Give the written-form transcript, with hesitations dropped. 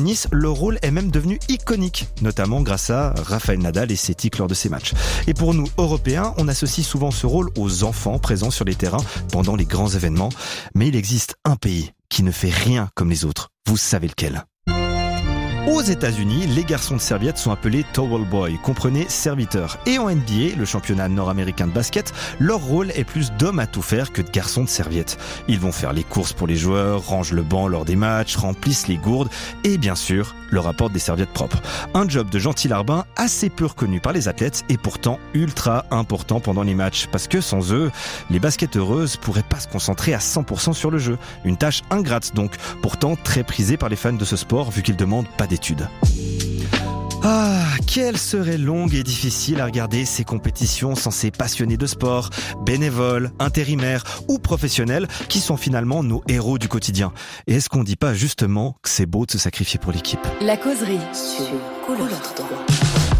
tennis, leur rôle est même devenu iconique, notamment grâce à Rafael Nadal et ses tics lors de ses matchs. Et pour nous, Européens, on associe souvent ce rôle aux enfants présents sur les terrains pendant les grands événements. Mais il existe un pays qui ne fait rien comme les autres. Vous savez lequel ? Aux États-Unis, les garçons de serviette sont appelés towel boy, comprenez serviteurs. Et en NBA, le championnat nord-américain de basket, leur rôle est plus d'hommes à tout faire que de garçons de serviette. Ils vont faire les courses pour les joueurs, rangent le banc lors des matchs, remplissent les gourdes et bien sûr, leur apportent des serviettes propres. Un job de gentil larbin assez peu reconnu par les athlètes et pourtant ultra important pendant les matchs. Parce que sans eux, les basketteuses pourraient pas se concentrer à 100% sur le jeu. Une tâche ingrate donc, pourtant très prisée par les fans de ce sport vu qu'ils demandent pas d'études. Ah, quelle serait longue et difficile à regarder ces compétitions sans ces passionnés de sport, bénévoles, intérimaires ou professionnels qui sont finalement nos héros du quotidien. Et est-ce qu'on dit pas justement que c'est beau de se sacrifier pour l'équipe ? La causerie sur Couleur 3.